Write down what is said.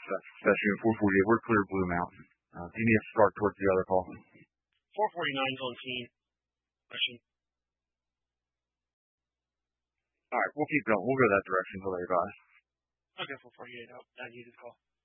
That's you. 448. We're clear Blue Mountain. Do you need to start towards the other call? 449's on scene. Question. All right, we'll keep going. We'll go that direction until they advise. Okay, 448 out. I need his call.